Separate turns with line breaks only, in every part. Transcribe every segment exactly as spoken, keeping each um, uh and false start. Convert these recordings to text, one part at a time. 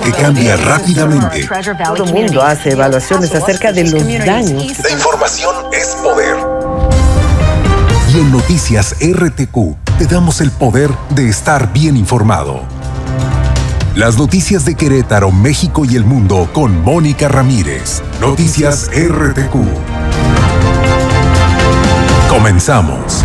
que cambia rápidamente.
Todo el mundo hace evaluaciones acerca de los daños.
La información es poder. Y en Noticias R T Q te damos el poder de estar bien informado. Las noticias de Querétaro, México y el mundo con Mónica Ramírez. Noticias R T Q. Comenzamos.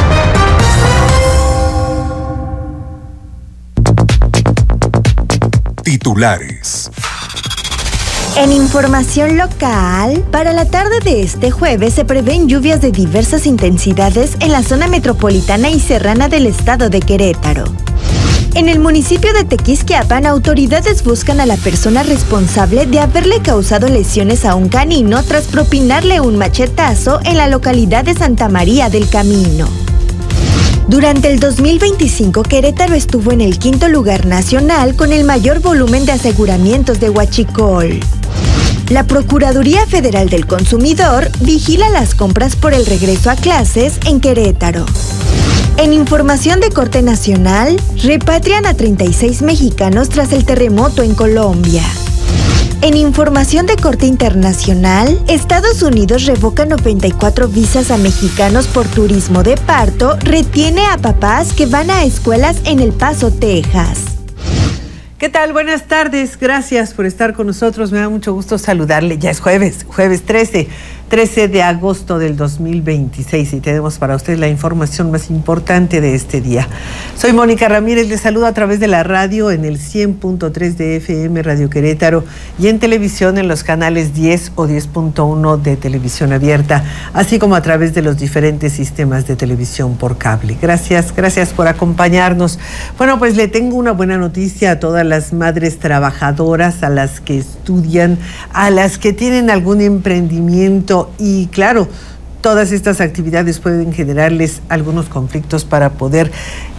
Titulares.
En información local, para la tarde de este jueves se prevén lluvias de diversas intensidades en la zona metropolitana y serrana del estado de Querétaro. En el municipio de Tequisquiapan, autoridades buscan a la persona responsable de haberle causado lesiones a un canino tras propinarle un machetazo en la localidad de Santa María del Camino. Durante el dos mil veinticinco, Querétaro estuvo en el quinto lugar nacional con el mayor volumen de aseguramientos de huachicol. La Procuraduría Federal del Consumidor vigila las compras por el regreso a clases en Querétaro. En información de corte nacional, repatrian a treinta y seis mexicanos tras el terremoto en Colombia. En información de corte internacional, Estados Unidos revoca noventa y cuatro visas a mexicanos por turismo de parto, retiene a papás que van a escuelas en El Paso, Texas.
¿Qué tal? Buenas tardes. Gracias por estar con nosotros. Me da mucho gusto saludarle. Ya es jueves, jueves trece, trece de agosto del dos mil veintiséis y tenemos para usted la información más importante de este día. Soy Mónica Ramírez, les saludo a través de la radio en el cien punto tres de F M Radio Querétaro y en televisión en los canales diez o diez punto uno de televisión abierta, así como a través de los diferentes sistemas de televisión por cable. Gracias, gracias por acompañarnos. Bueno, pues le tengo una buena noticia a todas las madres trabajadoras, a las que estudian, a las que tienen algún emprendimiento y claro, todas estas actividades pueden generarles algunos conflictos para poder